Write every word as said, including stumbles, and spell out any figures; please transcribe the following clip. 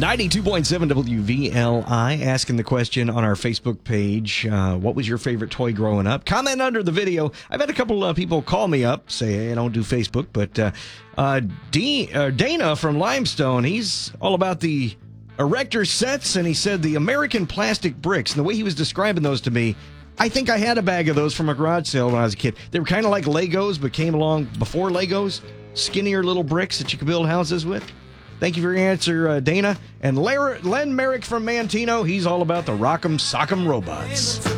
ninety-two point seven W V L I, asking the question on our Facebook page, uh, what was your favorite toy growing up? Comment under the video. I've had a couple of uh, people call me up, say, hey, I don't do Facebook, but uh, uh, D- uh, Dana from Limestone, he's all about the Erector sets, and he said the American plastic bricks, and the way he was describing those to me, I think I had a bag of those from a garage sale when I was a kid. They were kind of like Legos, but came along before Legos, skinnier little bricks that you could build houses with. Thank you for your answer, uh, Dana. And Lar- Len Merrick from Mantino, he's all about the Rock'em Sock'em robots.